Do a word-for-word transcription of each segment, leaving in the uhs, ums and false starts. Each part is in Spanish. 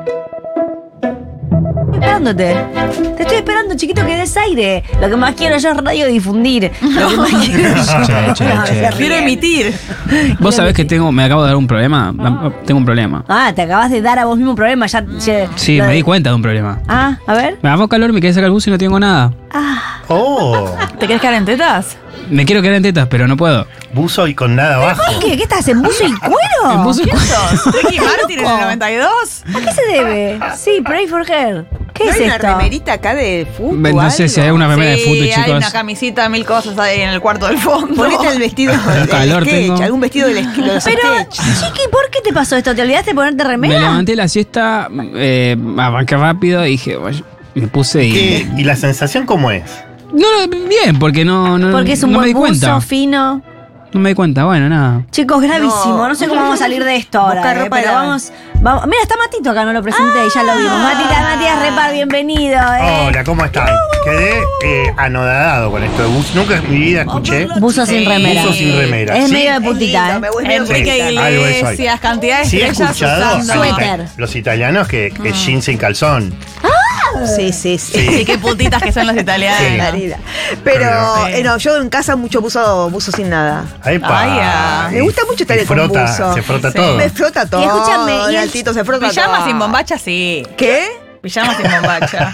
Esperándote. Te estoy esperando, chiquito, que des aire. Lo que más quiero yo es radiodifundir. Lo que más quiero yo. Che, che, No, che. se Quiero ríe. emitir. Vos sabés que tengo, me acabo de dar un problema. Tengo un problema. Ah, te acabas de dar a vos mismo un problema. Ya, ya- Sí, lo me de- di cuenta de un problema. Ah, a ver. Me hago calor, me quedé sacar el bus y no tengo nada. Ah, Oh, ¿Te querés quedar en tetas? Me quiero quedar en tetas, pero no puedo. buzo y con nada abajo. ¿qué? ¿Qué estás en buzo y cuero? En buzo y ¿Quién sos? ¿Ricky Martin en el noventa y dos? ¿A qué se debe? Sí, Pray for Her. ¿Qué ¿No es hay una esto? remerita acá de fútbol? No sé si hay una remera de Sí, fútbol, hay chicos. una camisita, mil cosas ahí en el cuarto del fondo. Ponete el vestido del calor sketch, tengo. algún vestido del sketch, de los Pero, sketch. Chiqui, ¿por qué te pasó esto? ¿Te olvidaste de ponerte remera? Me levanté la siesta, eh, arranqué rápido y dije, bueno, me puse y. ¿Qué? ¿Y la sensación cómo es? No, no, bien, porque no, no, Porque es un no me di buen buzo, cuenta. fino. No me di cuenta, bueno, nada. Chicos, gravísimo. No, No. sé cómo vamos a salir de esto ahora. Busca eh, ropa pero de- vamos, vamos. Mira, está Matito acá, no lo presenté y ya lo vimos. Matita, Matías Repar, bienvenido. Eh. Hola, ¿cómo están? Quedé eh, anodadado con esto de buzo. Nunca en mi vida escuché Buzo sin remera. buzo sin remera. Es Sí, medio de putita, Me ¿eh? voy medio Enrique putita. Algo de eso hay. Iglesias, cantidad de Sí he estrellas escuchado a usando. los ita- Suéter. los italianos que, que es jeans sin calzón. Sí, sí, sí. Sí. Sí, qué putitas que son los italianos. Sí. Marida. Pero Pero- eh, no, yo en casa mucho buzo, buzo sin nada. Epa. Ay, ah. Me gusta mucho estar Se con frota, buzo. se frota Sí. todo. Me frota todo. Y escúchame, y el el- altito se frota Pijama todo. sin bombacha, sí. ¿Qué? Pijama sin bombacha.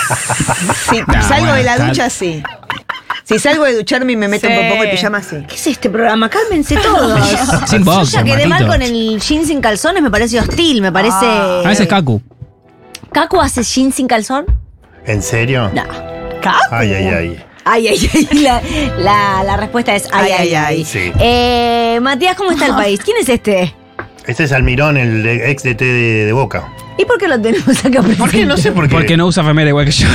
Si Nah, salgo bueno, de la está- ducha, sí. Si salgo de ducharme y me meto Sí. un poco de pijama, sí. ¿Qué es este programa? Cálmense todos. Sin Yo boxer, ya quedé Matito. mal con el jean sin calzones, me parece hostil, me parece. Ah. A veces Kaku. ¿Cacu hace jean sin calzón? ¿En serio? No. ¿Capu? Ay, ay, ay. Ay, ay, ay. La, la, la respuesta es ay, ay, ay. Sí. Eh, Matías, ¿cómo está el país? ¿Quién es este? Este es Almirón, el de- ex D T de, de Boca. ¿Y por qué lo tenemos acá presente? ¿Por qué? No sé por qué. Porque no usa remera igual que yo.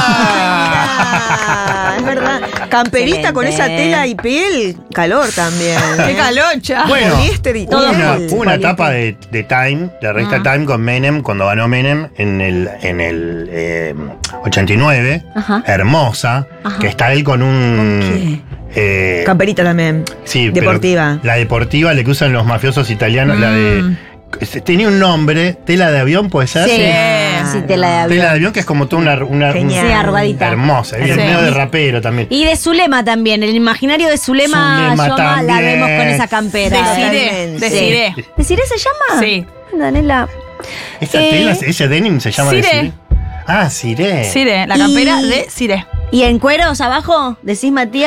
Ah, es verdad. Camperita con esa Excelente. tela y piel, calor también. ¡Qué calocha! Bueno, Poliéster y hubo todo. una, Piel. hubo una etapa de, de Time, de revista Ah. Time con Menem, cuando ganó Menem en el, en el eh, ochenta y nueve, Ajá. hermosa, Ajá. que está él con un... eh, Camperita también. sí, pero Deportiva. la deportiva, la que usan los mafiosos italianos, la de... Tenía un nombre, tela de avión, ¿puede ser? Sí, Sí. sí, tela de avión. Tela de avión que es como toda una... una Genial. Sí, arrugadita. hermosa, y Sí. medio de rapero también. Y de Zulema también, el imaginario de Zulema, Zulema Yoma, la también. vemos con esa campera. Deciré, Totalmente. deciré. ¿Deciré se llama? Sí. Daniela. Esa Eh, tela, ese denim se llama... Ciré. Ciré. Ah, Ciré. Sire, la Y- campera de Sire. ¿Y en cueros abajo? ¿Decís Matías?